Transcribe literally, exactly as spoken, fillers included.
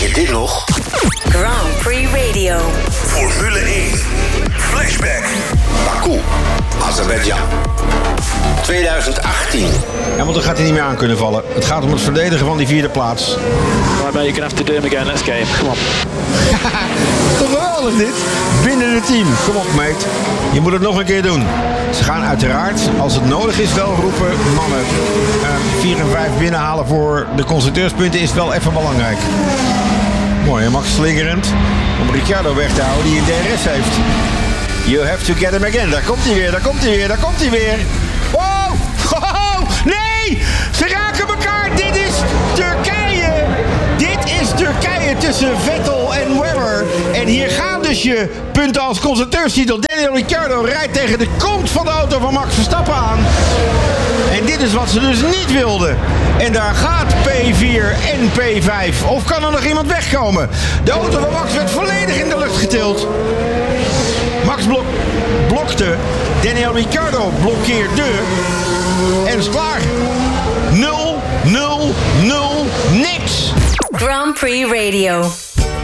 je dit nog? Grand Prix Radio. Formule één. Flashback. Baku, Azerbeidzjan. twintig achttien. Ja, want dan gaat hij niet meer aan kunnen vallen. Het gaat om het verdedigen van die vierde plaats. Right, mate, you're gonna have to do him again. Let's game. Come on. Toch geweldig dit? Binnen het team. Kom op, mate. Je moet het nog een keer doen. Ze gaan uiteraard, als het nodig is, wel roepen... mannen, vier en vijf binnenhalen voor de constructeurspunten is wel even belangrijk. Mooi, hè, Max slingerend. Om Ricciardo weg te houden die een D R S heeft. You have to get him again. Daar komt hij weer, daar komt hij weer, daar komt hij weer. Wow! Oh, nee! Ze raken elkaar. Dit is Turkije. Dit is Turkije tussen Vettel en Webber. En hier gaan dus je punten als constructeurstitel. Daniel Ricciardo rijdt tegen de kont van de auto van Max Verstappen aan. En dit is wat ze dus niet wilden. En daar gaat P vier en P vijf. Of kan er nog iemand wegkomen? De auto van Max werd volledig in de lucht getild. Max blok- blokte. Daniel Ricciardo blokkeerde. En is klaar. nul, nul, nul, niks. Grand Prix Radio.